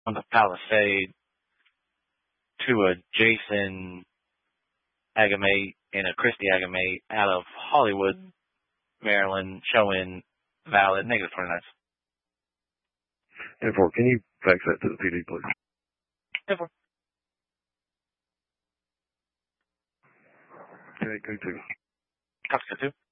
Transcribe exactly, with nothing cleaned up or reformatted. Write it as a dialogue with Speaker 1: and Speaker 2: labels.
Speaker 1: on the Palisade to a Jason Agamate and a Christy Agamate out of Hollywood, Maryland, showing valid negative twenty-nines.
Speaker 2: ten four, can you fax that to the P D, please?
Speaker 1: ten four.
Speaker 2: Okay, go to.
Speaker 1: Copy, two.